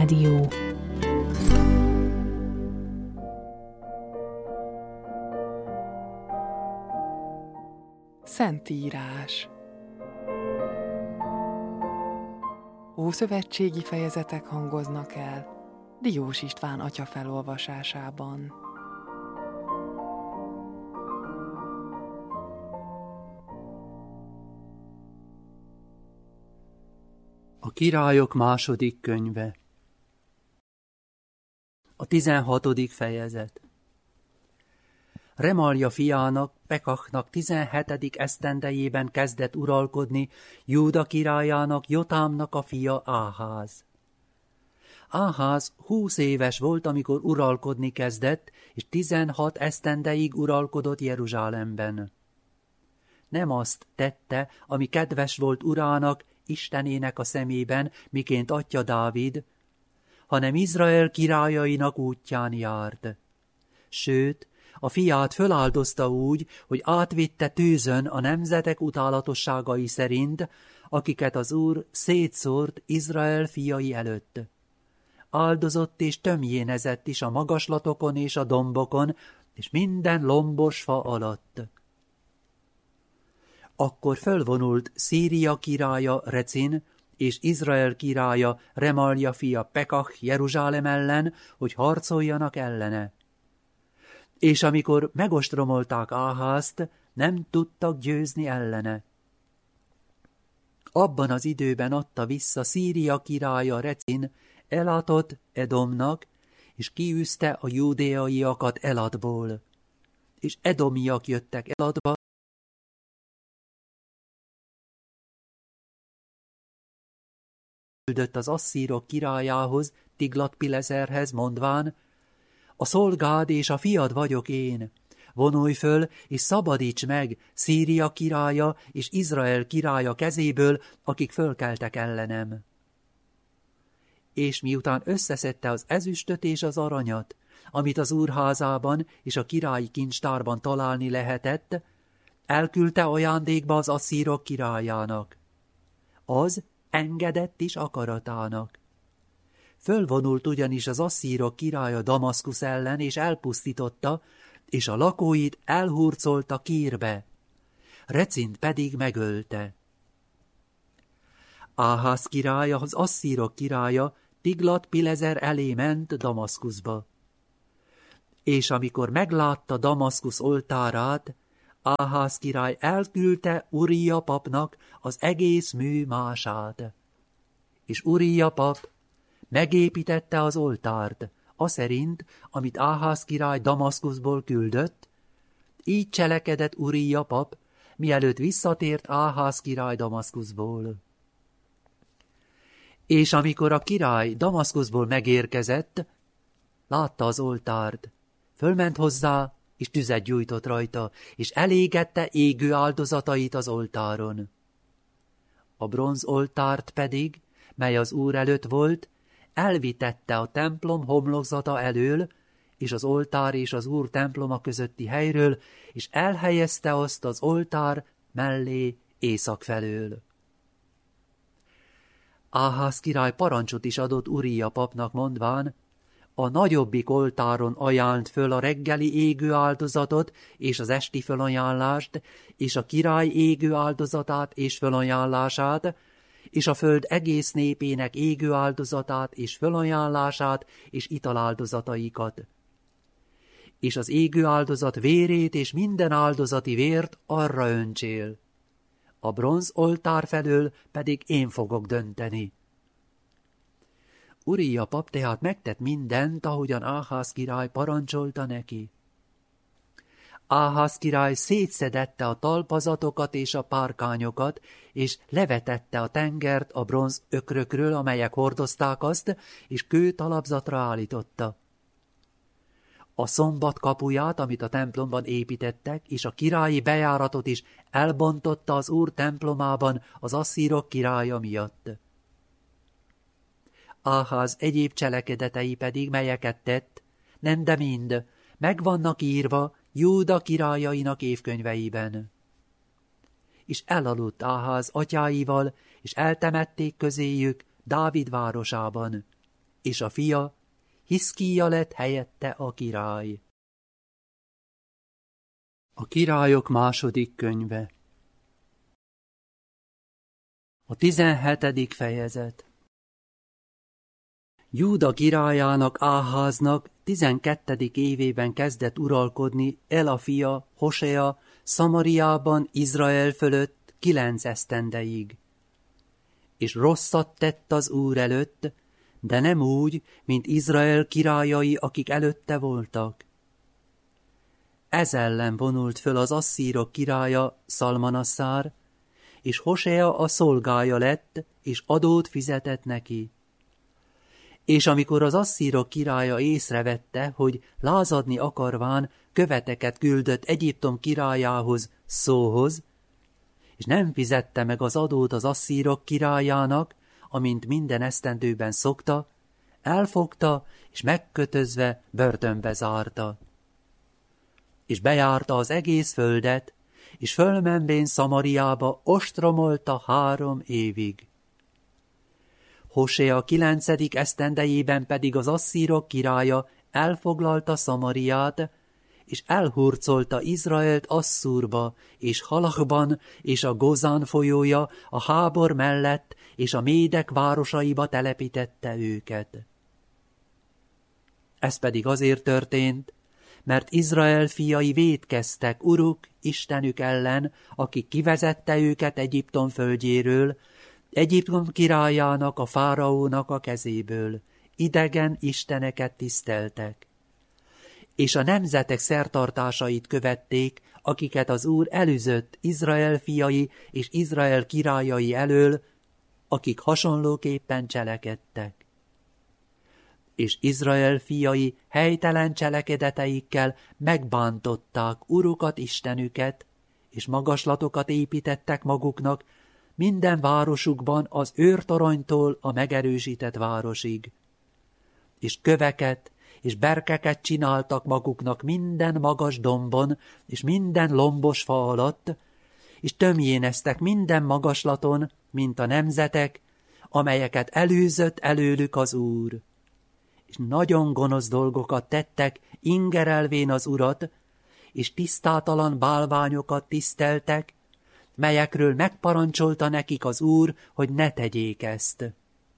Rádió. Szentírás. Ószövetségi fejezetek hangoznak el Diós István atya felolvasásában. A Királyok második könyve. A 16. fejezet. Remalja fiának, Pekachnak 17. esztendejében kezdett uralkodni Júda királyának, Jotámnak a fia Áház. Áház 20 éves volt, amikor uralkodni kezdett, és 16 esztendeig uralkodott Jeruzsálemben. Nem azt tette, ami kedves volt urának, Istenének a szemében, miként atya Dávid, hanem Izrael királyainak útján járt. Sőt, a fiát föláldozta úgy, hogy átvitte tűzön a nemzetek utálatosságai szerint, akiket az Úr szétszórt Izrael fiai előtt. Áldozott és tömjénezett is a magaslatokon és a dombokon, és minden lombos fa alatt. Akkor fölvonult Szíria királya Recin és Izrael királya Remalja fia Pekach Jeruzsálem ellen, hogy harcoljanak ellene. És amikor megostromolták Áházt, nem tudtak győzni ellene. Abban az időben adta vissza Szíria királya Recin Elatot Edomnak, és kiűzte a júdeaiakat Elatból. És edomiak jöttek Elatba, küldött az asszírok királyához, Tiglat-Pilezerhez, mondván: a szolgád és a fiad vagyok én. Vonulj föl, és szabadíts meg Szíria királya és Izrael királya kezéből, akik fölkeltek ellenem. És miután összeszedte az ezüstöt és az aranyat, amit az úrházában és a királyi kincstárban találni lehetett, elküldte ajándékba az asszírok királyának. Az engedett is akaratának. Fölvonult ugyanis az asszírok királya Damaszkusz ellen, és elpusztította, és a lakóit elhurcolta Kírbe. Recint pedig megölte. Áház királya, az asszírok királya Tiglat-Pileser elé ment Damaszkuszba. És amikor meglátta Damaszkusz oltárát, Áház király elküldte Uria papnak az egész mű mását. És Uria pap megépítette az oltárt, aszerint, amit Áház király Damaszkuszból küldött, így cselekedett Uria pap, mielőtt visszatért Áház király Damaszkuszból. És amikor a király Damaszkuszból megérkezett, látta az oltárt, fölment hozzá, és tüzet gyújtott rajta, és elégette égő áldozatait az oltáron. A bronzoltárt pedig, mely az Úr előtt volt, elvitette a templom homlokzata elől, és az oltár és az Úr temploma közötti helyről, és elhelyezte azt az oltár mellé észak felől. Áház király parancsot is adott Uria papnak, mondván: a nagyobbik oltáron ajánlt föl a reggeli égő áldozatot és az esti fölajánlást, és a király égő áldozatát és fölajánlását, és a föld egész népének égő áldozatát és fölajánlását és italáldozataikat. És az égő áldozat vérét és minden áldozati vért arra öntsél. A bronz oltár felől pedig én fogok dönteni. Uria pap tehát megtett mindent, ahogyan Áház király parancsolta neki. Áház király szétszedette a talpazatokat és a párkányokat, és levetette a tengert a bronz ökrökről, amelyek hordozták azt, és kőtalapzatra állította. A szombat kapuját, amit a templomban építettek, és a királyi bejáratot is elbontotta az Úr templomában az asszírok királya miatt. Áház egyéb cselekedetei pedig, melyeket tett, nem de mind, meg vannak írva Júda királyainak évkönyveiben. És elaludt Áház atyáival, és eltemették közéjük Dávid városában. és a fia, Hiszkíja lett helyette a király. A Királyok második könyve. A 17. fejezet. Júda királyának Áháznak 12. évében kezdett uralkodni Ela fia, Hosea, Szamariában Izrael fölött 9 esztendeig. És rosszat tett az Úr előtt, de nem úgy, mint Izrael királyai, akik előtte voltak. Ez ellen vonult föl az asszírok királya, Szalmanasszár, és Hosea a szolgája lett, és adót fizetett neki. És amikor az asszírok királya észrevette, hogy lázadni akarván követeket küldött Egyiptom királyához, Szóhoz, és nem fizette meg az adót az asszírok királyának, amint minden esztendőben szokta, elfogta, és megkötözve börtönbe zárta. És bejárta az egész földet, és fölmenvén Szamariába ostromolta 3 évig. Hosea 9. esztendejében pedig az asszírok királya elfoglalta Szamariát, és elhurcolta Izraelt Asszúrba, és Halachban, és a Gozán folyója, a Hábor mellett, és a médek városaiba telepítette őket. Ez pedig azért történt, mert Izrael fiai vétkeztek uruk, Istenük ellen, aki kivezette őket Egyiptom földjéről, Egyiptom királyának, a fáraónak a kezéből. Idegen isteneket tiszteltek. És a nemzetek szertartásait követték, akiket az Úr elűzött Izrael fiai és Izrael királyai elől, akik hasonlóképpen cselekedtek. És Izrael fiai helytelen cselekedeteikkel megbántották urukat Istenüket, és magaslatokat építettek maguknak minden városukban az őrtoronytól a megerősített városig. És köveket és berkeket csináltak maguknak minden magas dombon és minden lombos fa alatt, és tömjéneztek minden magaslaton, mint a nemzetek, amelyeket elűzött előlük az Úr. És nagyon gonosz dolgokat tettek, ingerelvén az Urat, és tisztátalan bálványokat tiszteltek, melyekről megparancsolta nekik az Úr, hogy ne tegyék ezt.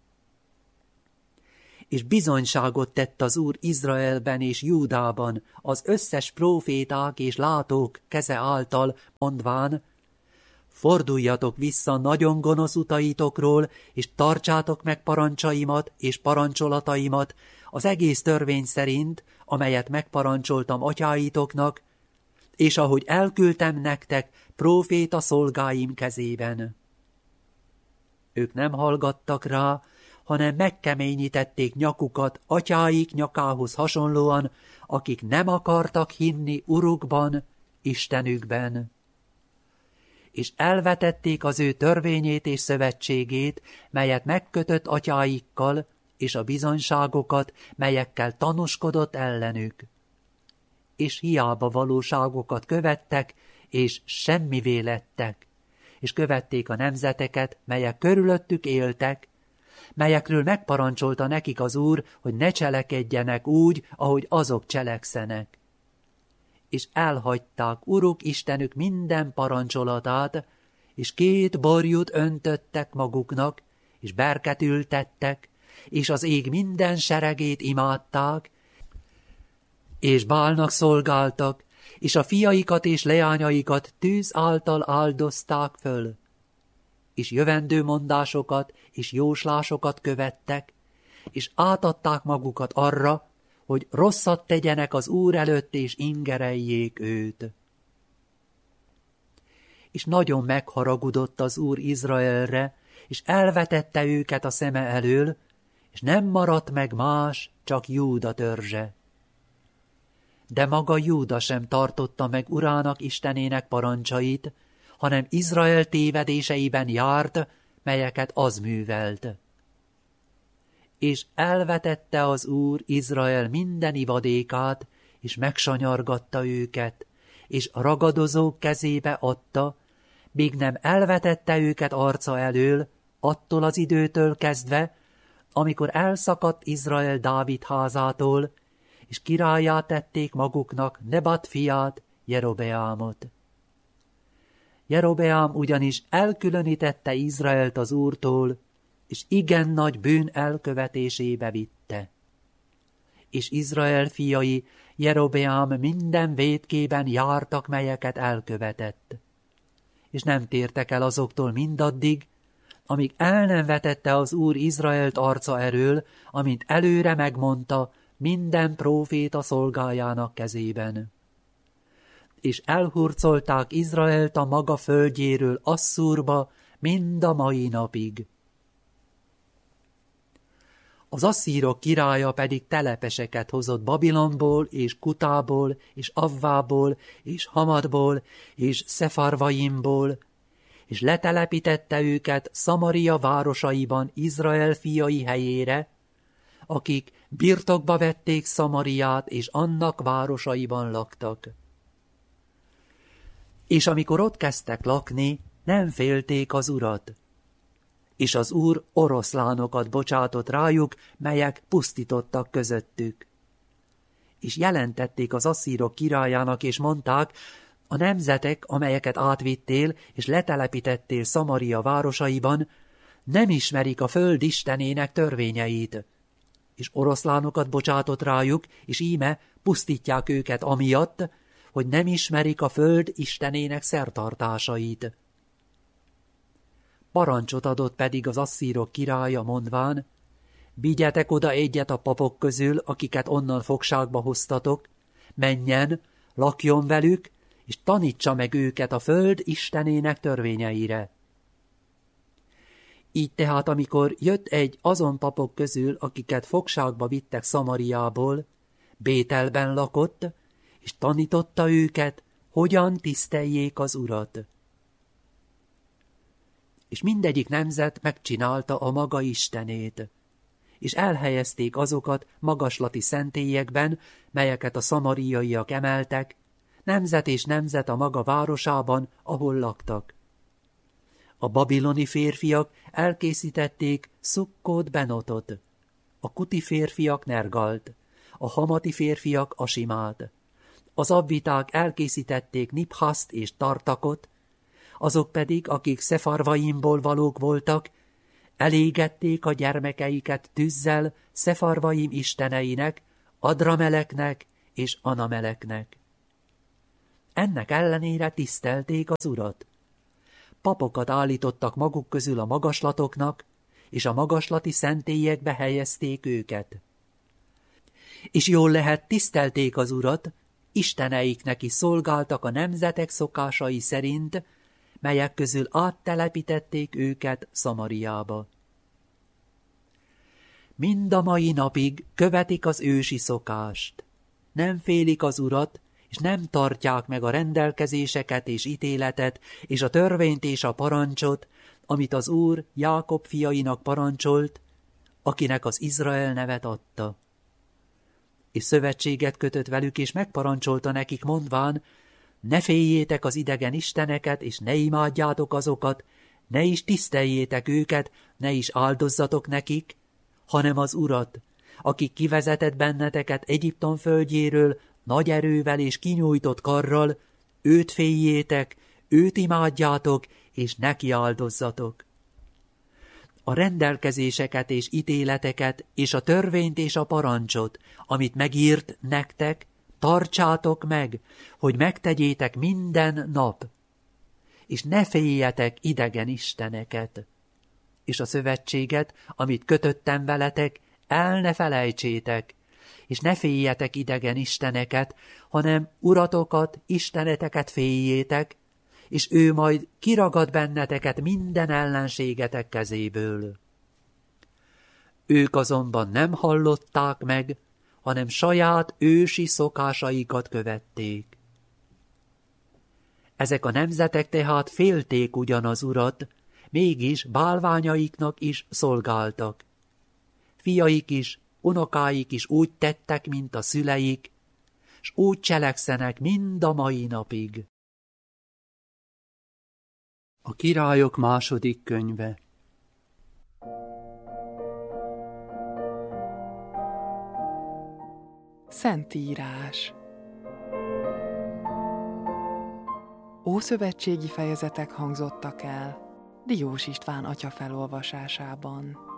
És bizonyságot tett az Úr Izraelben és Júdában az összes próféták és látók keze által, mondván: forduljatok vissza nagyon gonosz utaitokról, és tartsátok meg parancsaimat és parancsolataimat az egész törvény szerint, amelyet megparancsoltam atyáitoknak, és ahogy elküldtem nektek próféta szolgáim kezében. Ők nem hallgattak rá, hanem megkeményítették nyakukat atyáik nyakához hasonlóan, akik nem akartak hinni urukban, Istenükben. És elvetették az ő törvényét és szövetségét, melyet megkötött atyáikkal, és a bizonyságokat, melyekkel tanúskodott ellenük. És hiába valóságokat követtek, és semmivé lettek, és követték a nemzeteket, melyek körülöttük éltek, melyekről megparancsolta nekik az Úr, hogy ne cselekedjenek úgy, ahogy azok cselekszenek. És elhagyták uruk Istenük minden parancsolatát, és 2 borjút öntöttek maguknak, és berket ültettek, és az ég minden seregét imádták, és Bálnak szolgáltak, és a fiaikat és leányaikat tűz által áldozták föl, és jövendő mondásokat és jóslásokat követtek, és átadták magukat arra, hogy rosszat tegyenek az Úr előtt, és ingereljék őt. És nagyon megharagudott az Úr Izraelre, és elvetette őket a szeme elől, és nem maradt meg más, csak Júda törzse. De maga Júda sem tartotta meg Urának Istenének parancsait, hanem Izrael tévedéseiben járt, melyeket az művelt. És elvetette az Úr Izrael minden ivadékát, és megsanyargatta őket, és ragadozók kezébe adta, míg nem elvetette őket arca elől, attól az időtől kezdve, amikor elszakadt Izrael Dávid házától, és királlyá tették maguknak Nebat fiát, Jerobeámot. Jerobeám ugyanis elkülönítette Izraelt az Úrtól, és igen nagy bűn elkövetésébe vitte. És Izrael fiai Jerobeám minden vétkében jártak, melyeket elkövetett. És nem tértek el azoktól mindaddig, amíg el nem vetette az Úr Izraelt arca eről, amint előre megmondta minden próféta szolgájának kezében. És elhurcolták Izraelt a maga földjéről Asszúrba mind a mai napig. Az asszírok királya pedig telepeseket hozott Babilonból, és Kutából, és Avvából, és Hamadból, és Szefarvaimból, és letelepítette őket Szamaria városaiban Izrael fiai helyére, akik birtokba vették Szamariát, és annak városaiban laktak. És amikor ott kezdtek lakni, nem félték az Urat. És az Úr oroszlánokat bocsátott rájuk, melyek pusztítottak közöttük. És jelentették az asszírok királyának, és mondták, a nemzetek, amelyeket átvittél, és letelepítettél Szamaria városaiban, nem ismerik a föld istenének törvényeit. És oroszlánokat bocsátott rájuk, és íme pusztítják őket amiatt, hogy nem ismerik a föld istenének szertartásait. Parancsot adott pedig az asszírok királya, mondván, vigyetek oda egyet a papok közül, akiket onnan fogságba hoztatok, menjen, lakjon velük, és tanítsa meg őket a föld istenének törvényeire. Így tehát, amikor jött egy azon papok közül, akiket fogságba vittek Szamariából, Bételben lakott, és tanította őket, hogyan tiszteljék az Urat. És mindegyik nemzet megcsinálta a maga istenét, és elhelyezték azokat magaslati szentélyekben, melyeket a szamariaiak emeltek, nemzet és nemzet a maga városában, ahol laktak. A babiloni férfiak elkészítették Szukkót Benotot, a kuti férfiak Nergalt, a hamati férfiak Asimát, az abviták elkészítették Niphaszt és Tartakot, azok pedig, akik Szefarvaimból valók voltak, elégették a gyermekeiket tűzzel Szefarvaim isteneinek, Adrameleknek és Anameleknek. Ennek ellenére tisztelték az Urat. Papokat állítottak maguk közül a magaslatoknak, és a magaslati szentélyekbe helyezték őket. És jól lehet, tisztelték az Urat, isteneiknek is szolgáltak a nemzetek szokásai szerint, melyek közül áttelepítették őket Szamariába. Mind a mai napig követik az ősi szokást. Nem félik az Urat, és nem tartják meg a rendelkezéseket és ítéletet, és a törvényt és a parancsot, amit az Úr Jákob fiainak parancsolt, akinek az Izrael nevet adta. És szövetséget kötött velük, és megparancsolta nekik, mondván, ne féljétek az idegen isteneket, és ne imádjátok azokat, ne is tiszteljétek őket, ne is áldozzatok nekik, hanem az Urat, aki kivezetett benneteket Egyiptom földjéről nagy erővel és kinyújtott karral, őt féljétek, őt imádjátok, és neki áldozzatok. A rendelkezéseket és ítéleteket, és a törvényt és a parancsot, amit megírt nektek, tartsátok meg, hogy megtegyétek minden nap, és ne féljetek idegen isteneket. És a szövetséget, amit kötöttem veletek, el ne felejtsétek, és ne féljetek idegen isteneket, hanem uratokat, isteneteket féljétek, és ő majd kiragad benneteket minden ellenségetek kezéből. Ők azonban nem hallották meg, hanem saját ősi szokásaikat követték. Ezek a nemzetek tehát félték ugyan az Urat, mégis bálványaiknak is szolgáltak. Fiaik is, unokáik is úgy tettek, mint a szüleik, s úgy cselekszenek mind a mai napig. A Királyok második könyve. Szentírás. Ószövetségi fejezetek hangzottak el Diós István atya felolvasásában.